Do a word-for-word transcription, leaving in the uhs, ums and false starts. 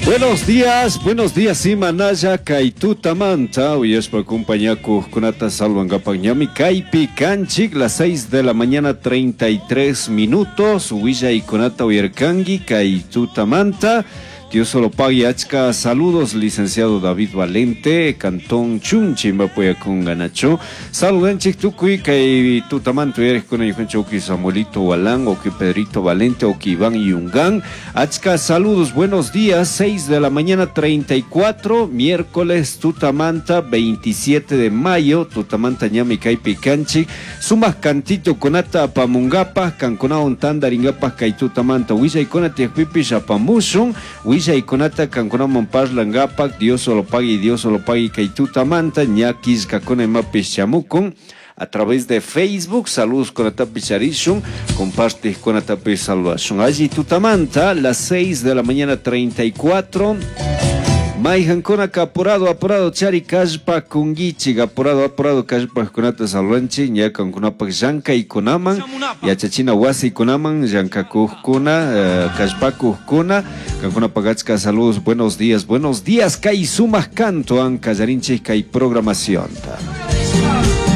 Buenos días, buenos días, Imanaya, Kaitutamanta, hoy es para acompañar con Kunata Salvangapañami, Kaipi Kanchik, las seis de la mañana, treinta y tres minutos, Huilla y Kunata Uyerkangi, Kaitutamanta. Dios solo pague achka. Saludos, licenciado David Valente, Cantón Chunchi, Mapoya con Ganacho. Saludanchik tukui, que tu tamanto eres con el que Samuelito Walán, o que Pedrito Valente, o que Iván Yungan. Achka, saludos, buenos días, seis de la mañana, treinta y cuatro, miércoles, Tutamanta, veintisiete de mayo, Tutamanta Ñami Kaipi Kanchik. Sumas cantito conata Pamungapa, Cancona Ontandaringapa, Kaitutamanta, Huilla y Conate Pipi Chapamushun. Huilla y Conata Cancona Mompar Langapak, Dios solo pague, Dios solo pague, Kaitutamanta, Ñakis Cacone Mapis Chamucon. A través de Facebook, saludos Conata Picharishun, comparte Conata Salvación. Allí Tutamanta, las seis de la mañana, treinta y cuatro. Maijancona apurado, apurado, chari kashpa kungichi, apurado, apurado, kashpa Conata Salvanchi, ya con Kunapa Yanka y Konaman, y a Chachina Wasi y Konaman, Yanka Kuhkuna, Kashpa Kuhkuna, Cancuna Pagachka, saludos, buenos días, buenos días, Kai Sumas Canto, An Callarinche, Kai Programación.